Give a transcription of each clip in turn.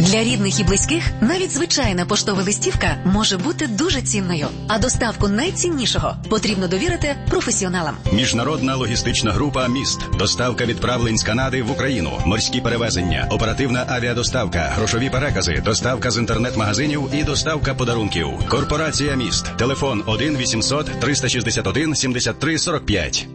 Для рідних і близьких навіть звичайна поштова листівка може бути дуже цінною. А доставку найціннішого потрібно довірити професіоналам. Міжнародна логістична група «Міст». Доставка відправлень з Канади в Україну. Морські перевезення, оперативна авіадоставка, грошові перекази, доставка з інтернет-магазинів і доставка подарунків. Корпорація «Міст». Телефон 1-800-361-73-45.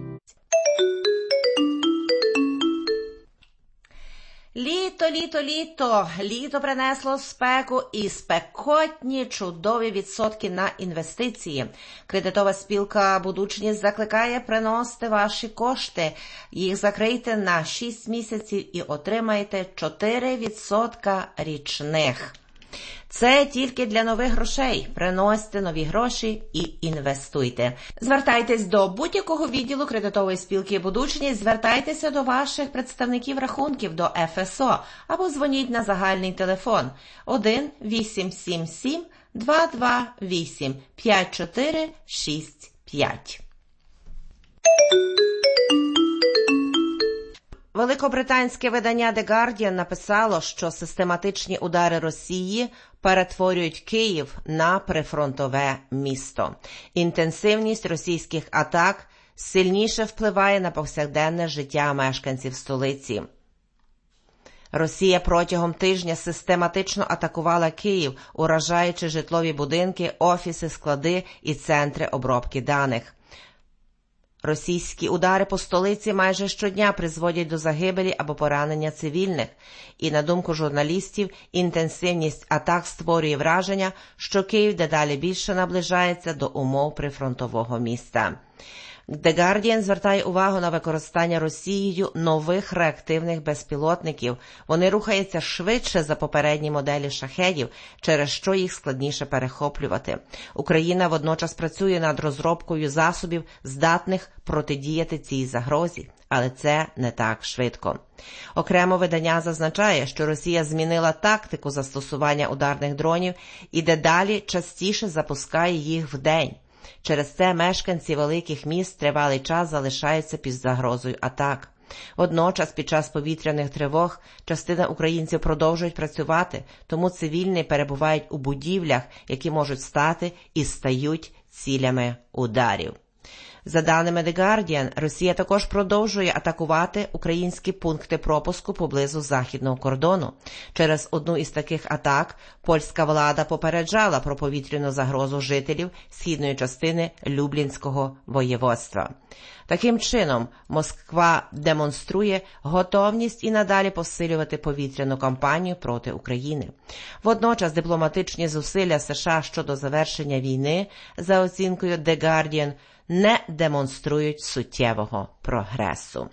Літо принесло спеку і спекотні чудові відсотки на інвестиції. Кредитова спілка «Будучність» закликає приносити ваші кошти. Їх закрийте на 6 місяців і отримаєте 4% річних. Це тільки для нових грошей. Приносьте нові гроші і інвестуйте. Звертайтесь до будь-якого відділу кредитової спілки «Будучність», звертайтеся до ваших представників рахунків, до ФСО, або дзвоніть на загальний телефон 1-877-228-5465. Великобританське видання The Guardian написало, що систематичні удари Росії перетворюють Київ на прифронтове місто. Інтенсивність російських атак сильніше впливає на повсякденне життя мешканців столиці. Росія протягом тижня систематично атакувала Київ, уражаючи житлові будинки, офіси, склади і центри обробки даних. Російські удари по столиці майже щодня призводять до загибелі або поранення цивільних. І, на думку журналістів, інтенсивність атак створює враження, що Київ дедалі більше наближається до умов прифронтового міста. The Guardian звертає увагу на використання Росією нових реактивних безпілотників. Вони рухаються швидше за попередні моделі шахедів, через що їх складніше перехоплювати. Україна водночас працює над розробкою засобів, здатних протидіяти цій загрозі. Але це не так швидко. Окремо видання зазначає, що Росія змінила тактику застосування ударних дронів і дедалі частіше запускає їх вдень. Через це мешканці великих міст тривалий час залишаються під загрозою атак. Водночас, під час повітряних тривог, частина українців продовжують працювати, тому цивільні перебувають у будівлях, які можуть стати і стають цілями ударів. За даними The Guardian, Росія також продовжує атакувати українські пункти пропуску поблизу західного кордону. Через одну із таких атак польська влада попереджала про повітряну загрозу жителів східної частини Люблінського воєводства. Таким чином, Москва демонструє готовність і надалі посилювати повітряну кампанію проти України. Водночас дипломатичні зусилля США щодо завершення війни, за оцінкою The Guardian, не демонструють суттєвого прогресу.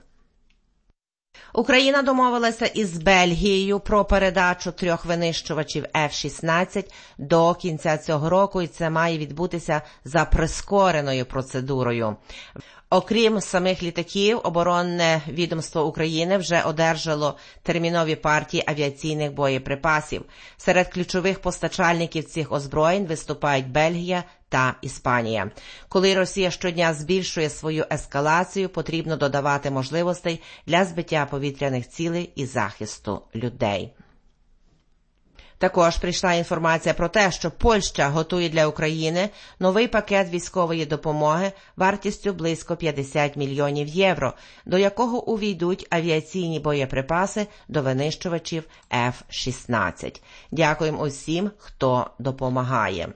Україна домовилася із Бельгією про передачу 3 винищувачів F-16 до кінця цього року, і це має відбутися за прискореною процедурою. Окрім самих літаків, оборонне відомство України вже одержало термінові партії авіаційних боєприпасів. Серед ключових постачальників цих озброєнь виступають Бельгія та Іспанія. Коли Росія щодня збільшує свою ескалацію, потрібно додавати можливостей для збиття повітряних цілей і захисту людей. Також прийшла інформація про те, що Польща готує для України новий пакет військової допомоги вартістю близько 50 мільйонів євро, до якого увійдуть авіаційні боєприпаси до винищувачів F-16. Дякуємо усім, хто допомагає.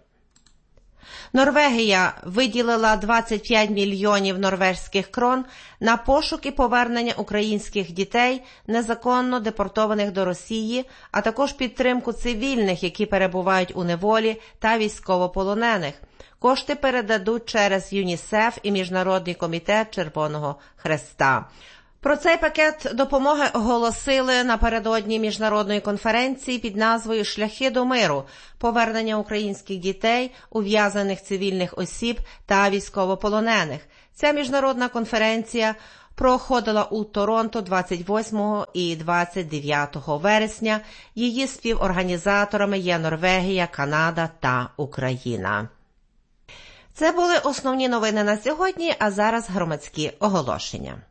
Норвегія виділила 25 мільйонів норвезьких крон на пошук і повернення українських дітей, незаконно депортованих до Росії, а також підтримку цивільних, які перебувають у неволі, та військовополонених. Кошти передадуть через ЮНІСЕФ і Міжнародний комітет Червоного Хреста. Про цей пакет допомоги оголосили напередодні міжнародної конференції під назвою «Шляхи до миру. Повернення українських дітей, ув'язнених цивільних осіб та військовополонених». Ця міжнародна конференція проходила у Торонто 28 і 29 вересня. Її співорганізаторами є Норвегія, Канада та Україна. Це були основні новини на сьогодні, а зараз громадські оголошення.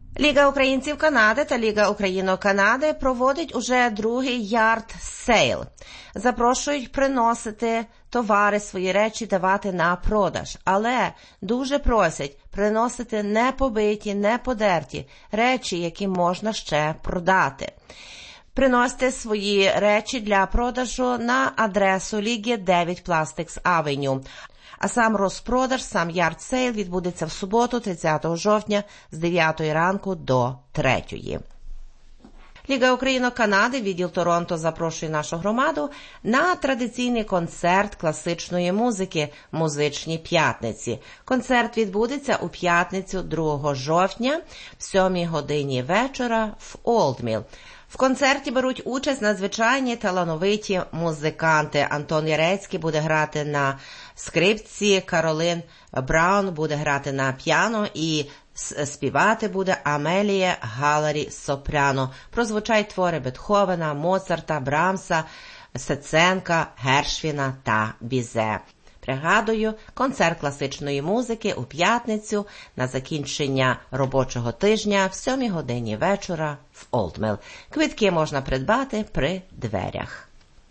Ліга українців Канади та Ліга Україно-Канади проводить уже другий ярд-сейл. Запрошують приносити товари, свої речі давати на продаж. Але дуже просять приносити не побиті, не подерті речі, які можна ще продати. Приносьте свої речі для продажу на адресу Ліги 9 Plastics Avenue. А сам розпродаж, сам ярд-сейл відбудеться в суботу, 30 жовтня, з 9 ранку до 3. Ліга Україно-Канади, відділ Торонто, запрошує нашу громаду на традиційний концерт класичної музики «Музичні п'ятниці». Концерт відбудеться у п'ятницю 2 жовтня в 7 годині вечора в Олдміл. В концерті беруть участь надзвичайні талановиті музиканти. Антон Ярецький буде грати на скрипці, Каролин Браун буде грати на піано і співати буде Амелія Галарі сопрано. Прозвучать твори Бетховена, Моцарта, Брамса, Сеценка, Гершвіна та Бізе. Пригадую, концерт класичної музики у п'ятницю на закінчення робочого тижня в 7 годині вечора в Олдміл. Квитки можна придбати при дверях.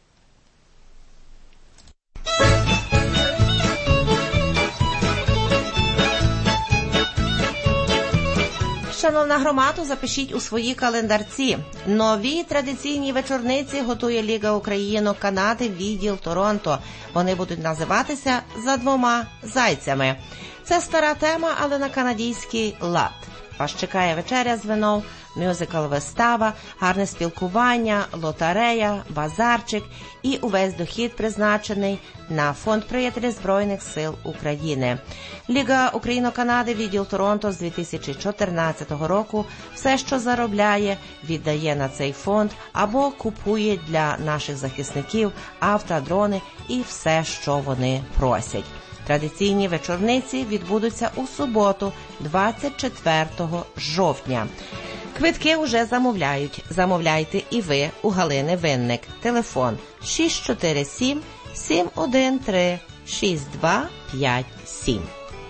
Шановна громаду, запишіть у свої календарці. Нові традиційні вечорниці готує Ліга Україно-Канади, відділ Торонто. Вони будуть називатися «За двома зайцями». Це стара тема, але на канадійський лад. Вас чекає вечеря з вином, мюзикл-вистава, гарне спілкування, лотерея, базарчик і увесь дохід призначений на фонд «Приятелі Збройних сил України». Ліга Україно-Канади, відділ Торонто з 2014 року все, що заробляє, віддає на цей фонд або купує для наших захисників авто, дрони і все, що вони просять. Традиційні вечорниці відбудуться у суботу, 24 жовтня. Квитки вже замовляють. Замовляйте і ви у Галини Винник. Телефон 647 713 6257.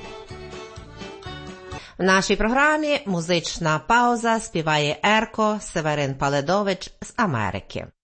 В нашій програмі «Музична пауза» співає Ерко Северин Паледович з Америки.